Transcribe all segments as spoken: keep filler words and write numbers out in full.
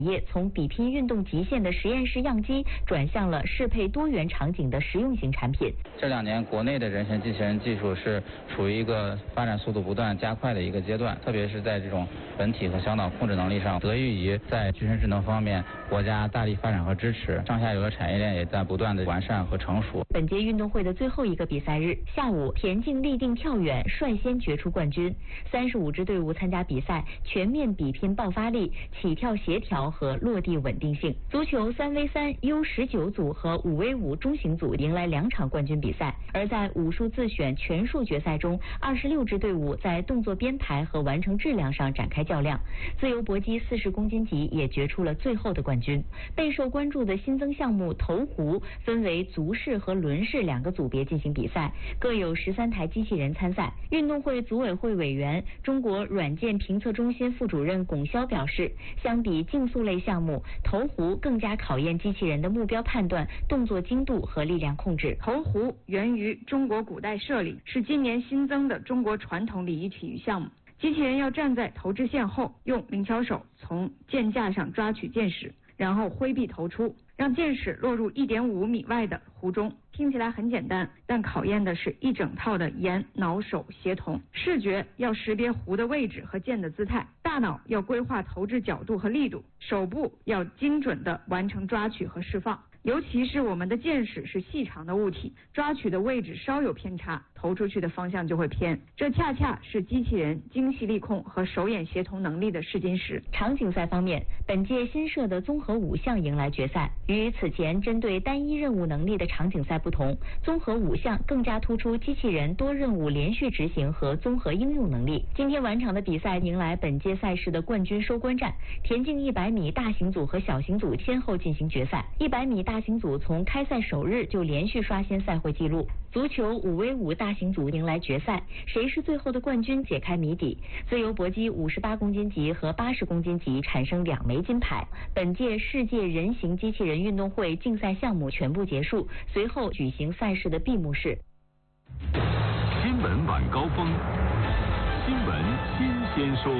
业从比拼运动极限的实验室样机，转向了适配多元场景的实用型产品。 这两年，国内的人形机器人技术是处于一个发展速度不断加快的一个阶段，特别是在这种本体和小脑控制能力上，得益于在具身智能方面，国家大力发展和支持，上下游的产业链也在不断的完善和成熟。 本届运动会的最后一个比赛日，下午田径立定跳远率先决出冠军，三十五支队伍参加比赛，全面比拼爆发力、起跳协调和落地稳定性。足球三 V 三 U 十九组和五 V 五中型组迎来两场冠军比赛，而在武术自选全数决赛中，二十六支队伍在动作编排和完成质量上展开较量。自由搏击四十公斤级也决出了最后的冠军。备受关注的新增项目投壶分为足式和轮式两个组别进行比赛，各有十三台机器人参赛。运动会组委会委员、中国软件评测中心副主任龚潇表示，相比竞速类项目，投壶更加考验机器人的目标判断、动作精度和力量控制。 投壶源于中国古代射礼，是今年新增的中国传统礼仪体育项目。机器人要站在投掷线后，用灵巧手从箭架上抓取箭矢，然后挥臂投出，让箭矢落入 一点五米外的壶中。听起来很简单，但考验的是一整套的眼脑手协同。视觉要识别壶的位置和箭的姿态，大脑要规划投掷角度和力度，手部要精准地完成抓取和释放。尤其是我们的箭矢是细长的物体，抓取的位置稍有偏差，投出去的方向就会偏，这恰恰是机器人精细力控和手眼协同能力的试金石。 场景赛方面，本届新设的综合五项迎来决赛。与此前针对单一任务能力的场景赛不同，综合五项更加突出机器人多任务连续执行和综合应用能力。今天晚场的比赛迎来本届赛事的冠军收官战，田径一百米大型组和小型组先后进行决赛。一百米大型组从开赛首日就连续刷新赛会纪录。足球五 V 五大型组迎来决赛，谁是最后的冠军解开谜底。自由搏击五十八公斤级和八十公斤级产生两枚金牌。本届世界人形机器人运动会竞赛项目全部结束，随后举行赛事的闭幕式。 新闻晚高峰，新闻新鲜说。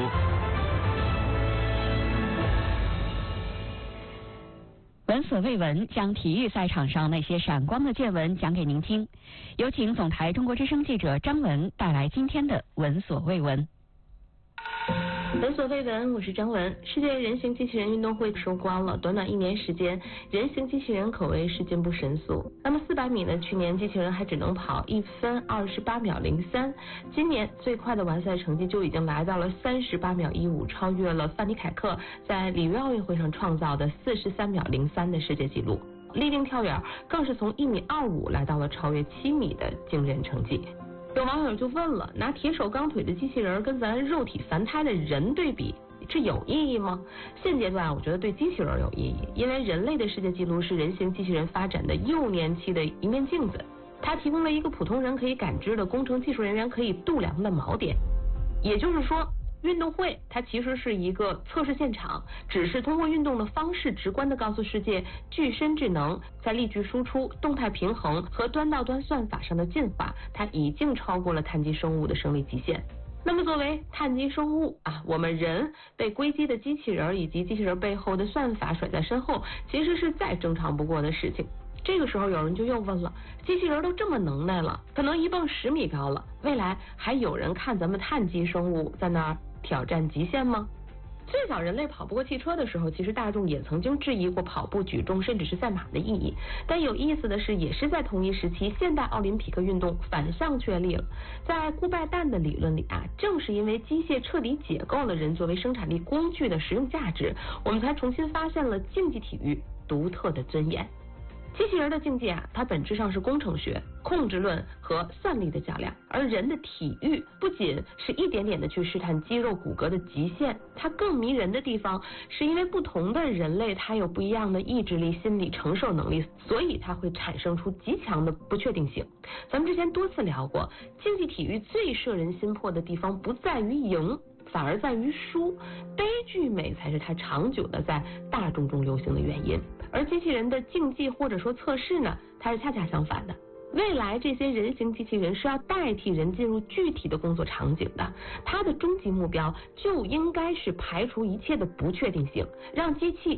闻所未闻，将体育赛场上那些闪光的见闻讲给您听。有请总台中国之声记者张文带来今天的闻所未闻。 闻所未闻，我是张文。世界人形机器人运动会收官了，短短一年时间，人形机器人可谓是进步神速。那么四百米呢？去年机器人还只能跑一分二十八秒零三，今年最快的完赛成绩就已经来到了三十八秒一五，超越了范尼凯克在里约奥运会上创造的四十三秒零三的世界纪录。立定跳远更是从一米二五来到了超越七米的惊人成绩。有网友就问了，拿铁手钢腿的机器人跟咱肉体凡胎的人对比，这有意义吗？现阶段我觉得对机器人有意义，因为人类的世界纪录是人形机器人发展的幼年期的一面镜子，它提供了一个普通人可以感知的工程技术人员可以度量的锚点。也就是说，运动会它其实是一个测试现场，只是通过运动的方式直观的告诉世界，具身智能在力矩输出、动态平衡和端到端算法上的进化，它已经超过了碳基生物的生理极限。那么作为碳基生物啊，我们人被硅基的机器人以及机器人背后的算法甩在身后，其实是再正常不过的事情。这个时候有人就又问了，机器人都这么能耐了，可能一蹦十米高了，未来还有人看咱们碳基生物在那儿挑战极限吗？最早人类跑不过汽车的时候，其实大众也曾经质疑过跑步、举重甚至是赛马的意义。但有意思的是，也是在同一时期，现代奥林匹克运动反向确立了。在顾拜旦的理论里啊，正是因为机械彻底解构了人作为生产力工具的实用价值，我们才重新发现了竞技体育独特的尊严。机器人的竞技啊，它本质上是工程学、控制论和算力的较量，而人的体育不仅是一点点的去试探肌肉骨骼的极限，它更迷人的地方是因为不同的人类它有不一样的意志力、心理承受能力，所以它会产生出极强的不确定性。咱们之前多次聊过，竞技体育最摄人心魄的地方不在于赢，反而在于输，悲剧美才是它长久的在大众中流行的原因。而机器人的竞技或者说测试呢，它是恰恰相反的。未来这些人形机器人是要代替人进入具体的工作场景的，它的终极目标就应该是排除一切的不确定性，让机器